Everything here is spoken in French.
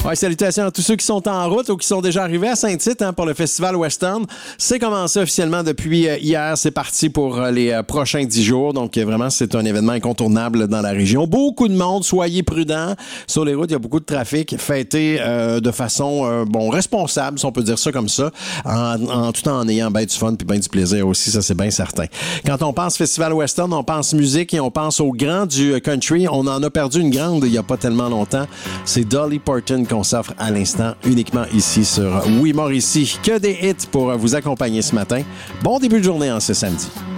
Ouais, salutations à tous ceux qui sont en route ou qui sont déjà arrivés à Saint-Tite pour le Festival Western. C'est commencé officiellement depuis hier. C'est parti pour les prochains 10 jours. Donc, vraiment, c'est un événement incontournable dans la région. Beaucoup de monde. Soyez prudents. Sur les routes, il y a beaucoup de trafic. Fêtez de façon responsable, si on peut dire ça comme ça, tout en ayant bien du fun puis bien du plaisir aussi. Ça, c'est bien certain. Quand on pense Festival Western, on pense musique et on pense aux grands du country. On en a perdu une grande il n'y a pas tellement longtemps. C'est Dolly Parton qu'on s'offre à l'instant, uniquement ici sur Oui Mauricie. Que des hits pour vous accompagner ce matin. Bon début de journée en ce samedi.